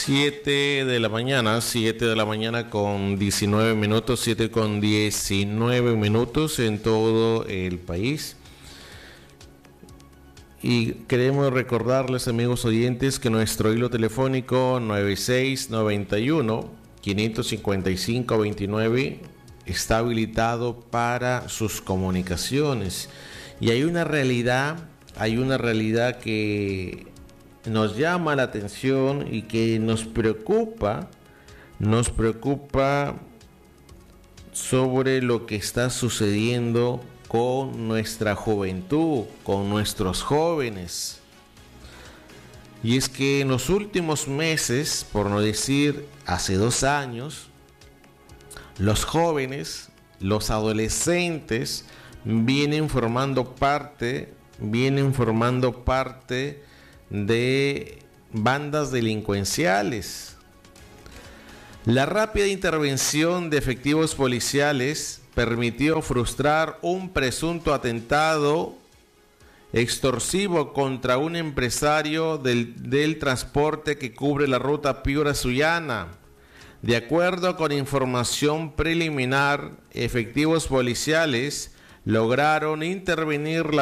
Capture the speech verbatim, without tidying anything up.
siete de la mañana, siete de la mañana con diecinueve minutos, siete con diecinueve minutos en todo el país. Y queremos recordarles, amigos oyentes, que nuestro hilo telefónico nueve seis nueve uno, cinco cinco cinco, dos nueve está habilitado para sus comunicaciones. Y hay una realidad, hay una realidad que nos llama la atención y que nos preocupa, nos preocupa sobre lo que está sucediendo con nuestra juventud, con nuestros jóvenes. Y es que en los últimos meses, por no decir hace dos años, los jóvenes, los adolescentes vienen formando parte, vienen formando parte de bandas delincuenciales. La rápida intervención de efectivos policiales permitió frustrar un presunto atentado extorsivo contra un empresario del, del transporte que cubre la ruta Piura-Sullana. De acuerdo con información preliminar, efectivos policiales lograron intervenir la